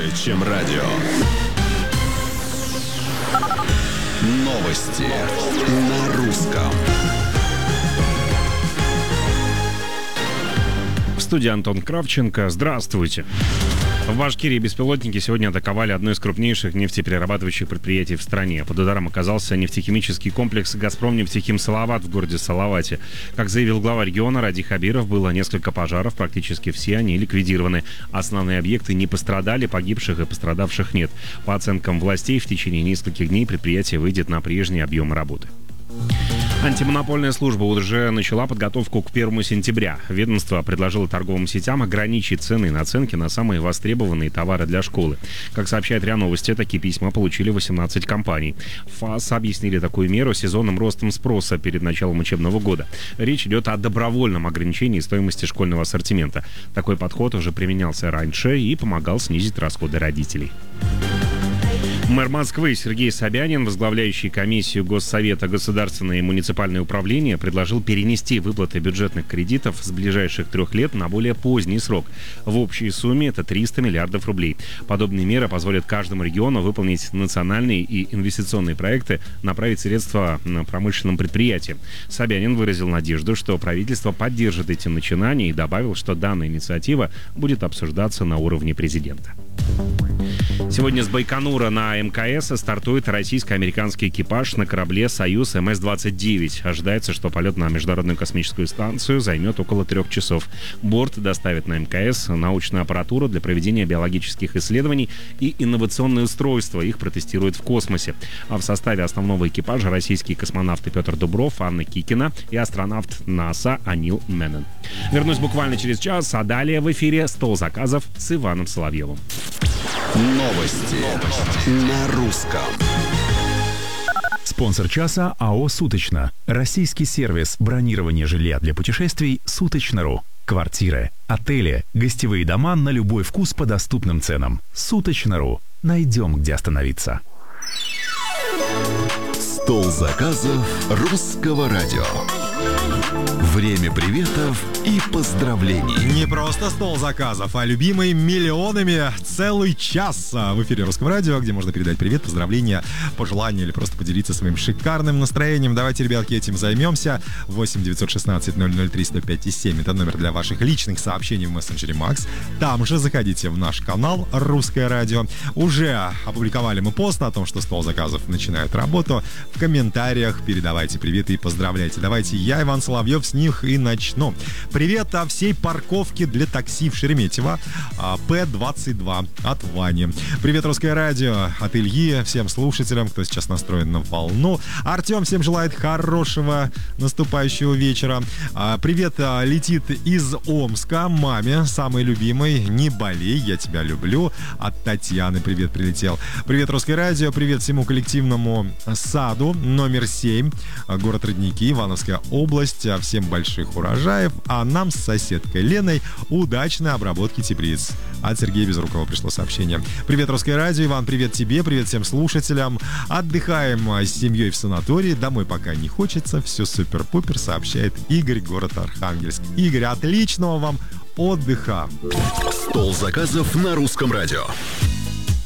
чем радио. Новости на русском. В студии Антон Кравченко. Здравствуйте. В Башкирии беспилотники сегодня атаковали одно из крупнейших нефтеперерабатывающих предприятий в стране. Под ударом оказался нефтехимический комплекс «Газпром-нефтехим Салават» в городе Салавате. Как заявил глава региона Ради Хабиров, было несколько пожаров, практически все они ликвидированы. Основные объекты не пострадали, погибших и пострадавших нет. По оценкам властей, в течение нескольких дней предприятие выйдет на прежние объемы работы. Антимонопольная служба уже начала подготовку к 1 сентября. Ведомство предложило торговым сетям ограничить цены и наценки на самые востребованные товары для школы. Как сообщает РИА Новости, такие письма получили 18 компаний. В ФАС объяснили такую меру сезонным ростом спроса перед началом учебного года. Речь идет о добровольном ограничении стоимости школьного ассортимента. Такой подход уже применялся раньше и помогал снизить расходы родителей. Мэр Москвы Сергей Собянин, возглавляющий комиссию Госсовета Государственное и муниципальное управление, предложил перенести выплаты бюджетных кредитов с ближайших 3 лет на более поздний срок. В общей сумме это 300 миллиардов рублей. Подобные меры позволят каждому региону выполнить национальные и инвестиционные проекты, направить средства на промышленным предприятиям. Собянин выразил надежду, что правительство поддержит эти начинания и добавил, что данная инициатива будет обсуждаться на уровне президента. Сегодня с Байконура на МКС стартует российско-американский экипаж на корабле «Союз МС-29». Ожидается, что полет на Международную космическую станцию займет около 3 часов. Борт доставит на МКС научную аппаратуру для проведения биологических исследований и инновационные устройства. Их протестируют в космосе. А в составе основного экипажа российские космонавты Петр Дубров, Анна Кикина и астронавт НАСА Анил Меннен. Вернусь буквально через час, а далее в эфире «Стол заказов» с Иваном Соловьевым. Новости на русском. Спонсор часа АО «Суточно». Российский сервис бронирования жилья для путешествий «Суточно.ру». Квартиры, отели, гостевые дома на любой вкус по доступным ценам. «Суточно.ру». Найдем, где остановиться. Стол заказов русского радио. Время приветов и поздравлений. Не просто стол заказов, а любимый миллионами целый час в эфире Русского радио, где можно передать привет, поздравления, пожелания или просто поделиться своим шикарным настроением. Давайте, ребятки, этим займемся. 8 916 003 105 7. Это номер для ваших личных сообщений в мессенджере Макс. Там же заходите в наш канал Русское радио. Уже опубликовали мы пост о том, что стол заказов начинает работу. В комментариях передавайте приветы и поздравляйте. Давайте я, Иван Соловьев, с них и начну. Привет о всей парковке для такси в Шереметьево. П-22 от Вани. Привет, Русское радио от Ильи. Всем слушателям, кто сейчас настроен на волну. Артем всем желает хорошего наступающего вечера. Привет летит из Омска маме, самой любимой. Не болей, я тебя люблю. От Татьяны привет прилетел. Привет, Русское радио. Привет всему коллективному саду номер 7. Город Родники, Ивановская область. Всем больших урожаев, а нам с соседкой Леной удачной обработки теплиц. От Сергея Безрукова пришло сообщение. Привет, Русское радио. Иван, привет тебе, привет всем слушателям. Отдыхаем с семьей в санатории. Домой пока не хочется. Все супер-пупер, сообщает Игорь, город Архангельск. Игорь, отличного вам отдыха. Стол заказов на русском радио.